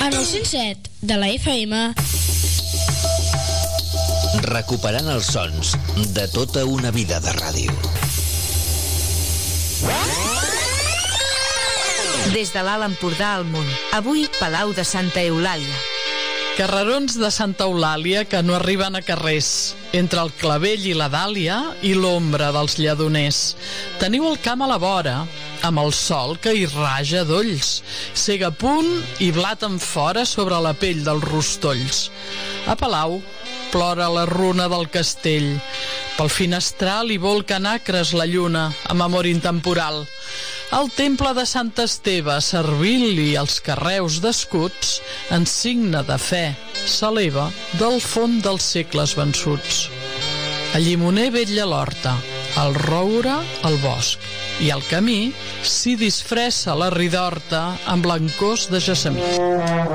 En el 107 de la FM. Recuperant els sons de tota una vida de ràdio. Des de l'Alt Empordà al món. Avui, Palau de Santa Eulàlia. Carrerons de Santa Eulàlia que no arriben a carrers, entre el Clavell i la Dàlia i l'ombra dels lledoners. Teniu el camp a la vora, amb el sol que hi raja d'olls, cega a punt i blat en fora sobre la pell dels rostolls. A Palau plora la runa del castell. Pel finestral hi volca nacres la lluna, amb amor intemporal. Al temple de Sant Esteve, servint-li els carreus d'escuts, en signe de fe, s'eleva del fons dels segles vençuts. El llimoner vetlla l'horta, el roure el bosc, i al camí s'hi disfressa la ridorta amb blancors de gessamí.